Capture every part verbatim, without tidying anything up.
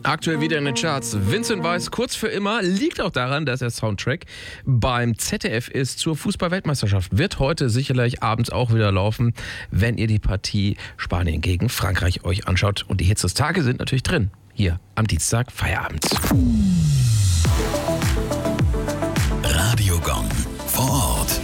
Aktuell wieder in den Charts. Vincent Weiss, kurz für immer, liegt auch daran, dass er Soundtrack beim Z D F ist zur Fußball-Weltmeisterschaft. Wird heute sicherlich abends auch wieder laufen, wenn ihr die Partie Spanien gegen Frankreich euch anschaut. Und die Hits des Tages sind natürlich drin, hier am Dienstag Feierabend. Radio Gong vor Ort.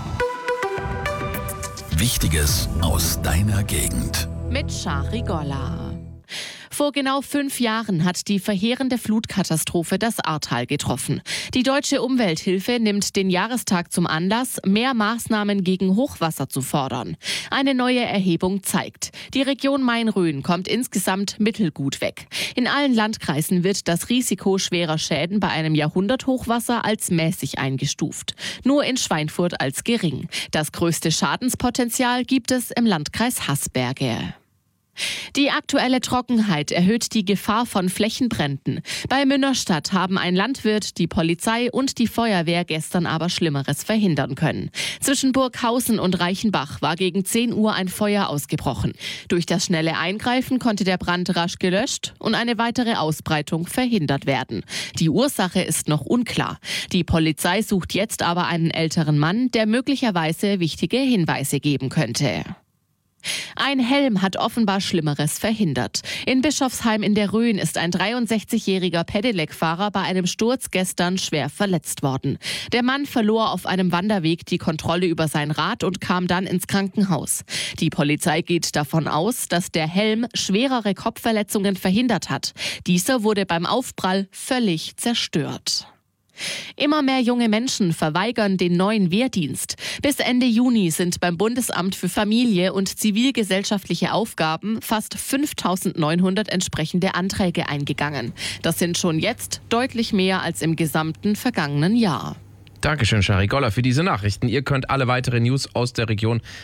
Wichtiges aus deiner Gegend. Mit Shari Golla. Vor genau fünf Jahren hat die verheerende Flutkatastrophe das Ahrtal getroffen. Die Deutsche Umwelthilfe nimmt den Jahrestag zum Anlass, mehr Maßnahmen gegen Hochwasser zu fordern. Eine neue Erhebung zeigt, die Region Main-Rhön kommt insgesamt mittelgut weg. In allen Landkreisen wird das Risiko schwerer Schäden bei einem Jahrhunderthochwasser als mäßig eingestuft. Nur in Schweinfurt als gering. Das größte Schadenspotenzial gibt es im Landkreis Haßberge. Die aktuelle Trockenheit erhöht die Gefahr von Flächenbränden. Bei Münnerstadt haben ein Landwirt, die Polizei und die Feuerwehr gestern aber Schlimmeres verhindern können. Zwischen Burghausen und Reichenbach war gegen zehn Uhr ein Feuer ausgebrochen. Durch das schnelle Eingreifen konnte der Brand rasch gelöscht und eine weitere Ausbreitung verhindert werden. Die Ursache ist noch unklar. Die Polizei sucht jetzt aber einen älteren Mann, der möglicherweise wichtige Hinweise geben könnte. Ein Helm hat offenbar Schlimmeres verhindert. In Bischofsheim in der Rhön ist ein dreiundsechzigjähriger Pedelec-Fahrer bei einem Sturz gestern schwer verletzt worden. Der Mann verlor auf einem Wanderweg die Kontrolle über sein Rad und kam dann ins Krankenhaus. Die Polizei geht davon aus, dass der Helm schwerere Kopfverletzungen verhindert hat. Dieser wurde beim Aufprall völlig zerstört. Immer mehr junge Menschen verweigern den neuen Wehrdienst. Bis Ende Juni sind beim Bundesamt für Familie und zivilgesellschaftliche Aufgaben fast fünftausendneunhundert entsprechende Anträge eingegangen. Das sind schon jetzt deutlich mehr als im gesamten vergangenen Jahr. Dankeschön, Shari Golla, für diese Nachrichten. Ihr könnt alle weiteren News aus der Region